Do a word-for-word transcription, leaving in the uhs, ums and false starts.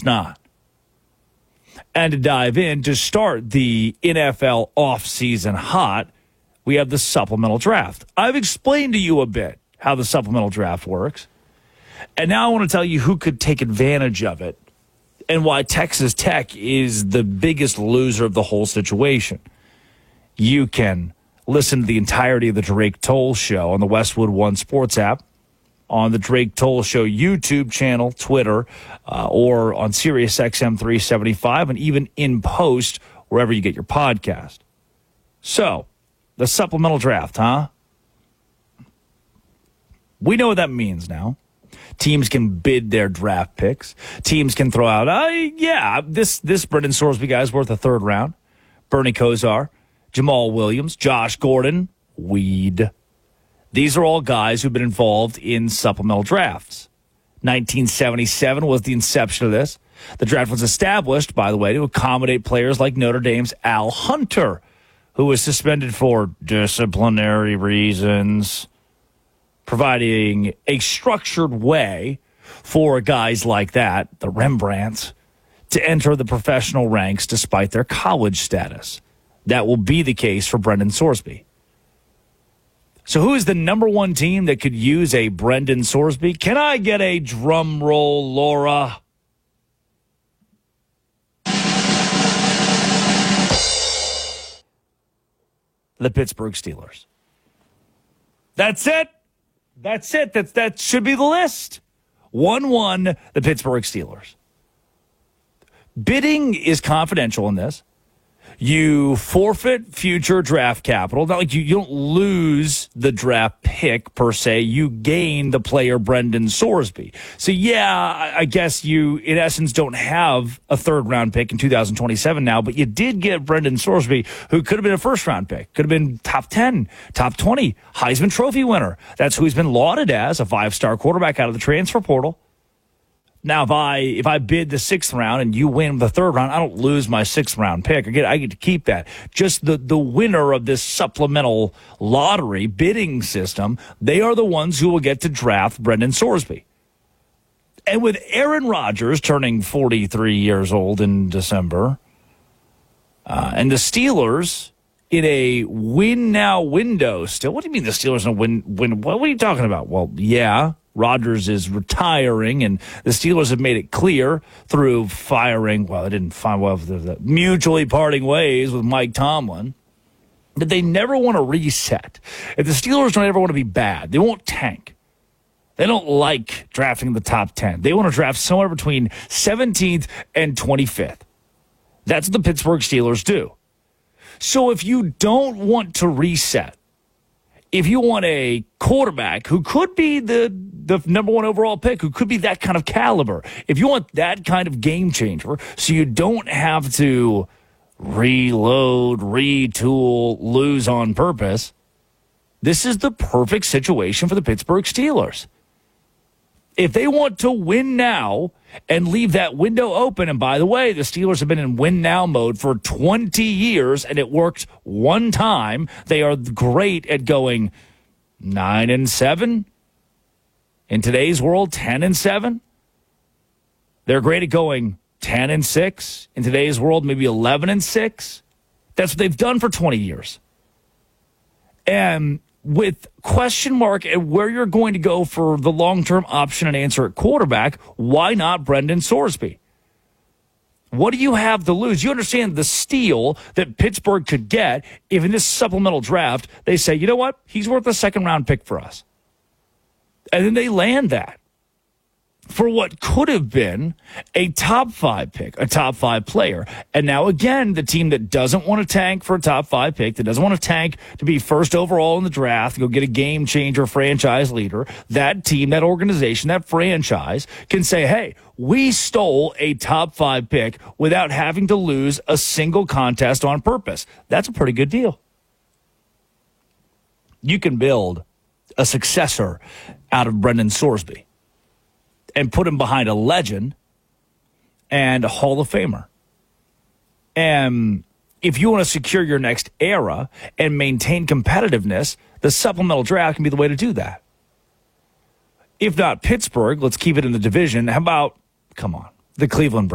not. And to dive in, to start the N F L offseason hot, we have the supplemental draft. I've explained to you a bit how the supplemental draft works. And now I want to tell you who could take advantage of it and why Texas Tech is the biggest loser of the whole situation. You can listen to the entirety of the Drake Toll Show on the Westwood One Sports app, on the Drake Toll Show YouTube channel, Twitter, uh, or on Sirius X M three seventy-five, and even in post wherever you get your podcast. So, the supplemental draft, huh? We know what that means now. Teams can bid their draft picks. Teams can throw out, uh, yeah, this this Brendan Sorsby guy is worth a third round. Bernie Kosar, Jamal Williams, Josh Gordon, Weed. These are all guys who've been involved in supplemental drafts. nineteen seventy-seven was the inception of this. The draft was established, by the way, to accommodate players like Notre Dame's Al Hunter, who was suspended for disciplinary reasons, providing a structured way for guys like that, the Rembrandts, to enter the professional ranks despite their college status. That will be the case for Brendan Sorsby. So who is the number one team that could use a Brendan Sorsby? Can I get a drum roll, Laura? The Pittsburgh Steelers. That's it. That's it. That's, that should be the list. one one, the Pittsburgh Steelers. Bidding is confidential in this. You forfeit future draft capital. Not like you, you don't lose the draft pick, per se. You gain the player Brendan Sorsby. So, yeah, I, I guess you, in essence, don't have a third-round pick in two thousand twenty-seven now, but you did get Brendan Sorsby, who could have been a first-round pick, could have been top ten, top twenty, Heisman Trophy winner. That's who he's been lauded as, a five-star quarterback out of the transfer portal. Now, if I if I bid the sixth round and you win the third round, I don't lose my sixth round pick. I get I get to keep that. Just the, the winner of this supplemental lottery bidding system, they are the ones who will get to draft Brendan Sorsby. And with Aaron Rodgers turning forty-three years old in December, uh, and the Steelers in a win now window still. What do you mean the Steelers in a win win? What are you talking about? Well, yeah. Rodgers is retiring, and the Steelers have made it clear through firing, well, they didn't find well, the, the mutually parting ways with Mike Tomlin, that they never want to reset. If the Steelers don't ever want to be bad, they won't tank. They don't like drafting the top ten. They want to draft somewhere between seventeenth and twenty-fifth. That's what the Pittsburgh Steelers do. So if you don't want to reset, if you want a quarterback who could be the, the number one overall pick, who could be that kind of caliber, if you want that kind of game changer, so you don't have to reload, retool, lose on purpose, this is the perfect situation for the Pittsburgh Steelers. If they want to win now and leave that window open, and by the way, the Steelers have been in win now mode for twenty years, and it worked one time. They are great at going nine and seven. In today's world, ten and seven. They're great at going ten and six. In today's world, maybe eleven and six. That's what they've done for twenty years. And with question mark at where you're going to go for the long-term option and answer at quarterback, why not Brendan Sorsby? What do you have to lose? You understand the steal that Pittsburgh could get if in this supplemental draft they say, you know what, he's worth a second-round pick for us. And then they land that for what could have been a top five pick, a top five player. And now, again, the team that doesn't want to tank for a top five pick, that doesn't want to tank to be first overall in the draft, go get a game changer franchise leader, that team, that organization, that franchise can say, hey, we stole a top five pick without having to lose a single contest on purpose. That's a pretty good deal. You can build a successor out of Brendan Sorsby and put him behind a legend and a Hall of Famer. And if you want to secure your next era and maintain competitiveness, the supplemental draft can be the way to do that. If not Pittsburgh, let's keep it in the division. How about, come on, the Cleveland Browns?